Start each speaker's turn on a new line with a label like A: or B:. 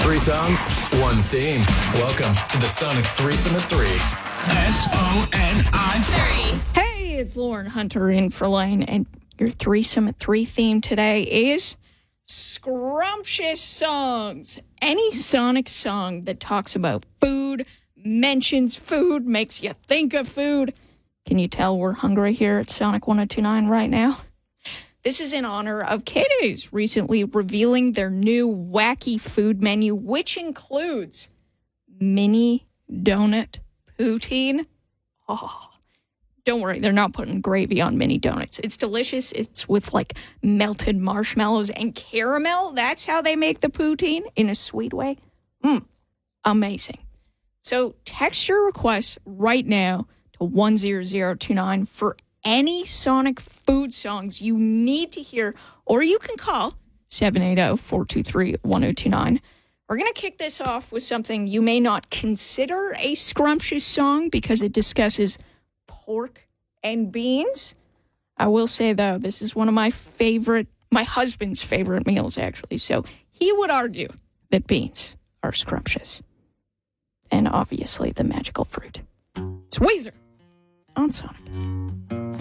A: Three songs, one theme. Welcome to the Sonic Threesome at 3.
B: SONI 3.
C: Hey, it's Lauren Hunter in for Lane, and your Threesome at 3 theme today is scrumptious songs. Any Sonic song that talks about food, mentions food, makes you think of food. Can you tell we're hungry here at Sonic 1029 right now? This is in honor of K-Days recently revealing their new wacky food menu, which includes mini donut poutine. Oh, don't worry, they're not putting gravy on mini donuts. It's delicious. It's with like melted marshmallows and caramel. That's how they make the poutine in a sweet way. Amazing. So text your requests right now to 10029 for any Sonic food songs you need to hear, or you can call 780-423-1029. We're going to kick this off with something you may not consider a scrumptious song because it discusses pork and beans. I will say, though, this is one of my husband's favorite meals, actually. So he would argue that beans are scrumptious. And obviously the magical fruit. It's Weezer on Sonic.